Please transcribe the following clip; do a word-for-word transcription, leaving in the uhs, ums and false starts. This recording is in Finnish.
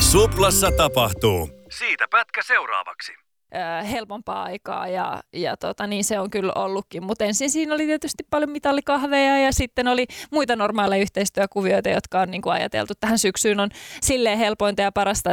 Suplassa tapahtuu. Siitä pätkä seuraavaksi. helpompaa aikaa ja, ja tota, niin se on kyllä ollutkin. Mutta ensin siinä oli tietysti paljon mitallikahveja ja sitten oli muita normaaleja yhteistyökuvioita, jotka on niin kuin ajateltu tähän syksyyn on silleen helpointa ja parasta,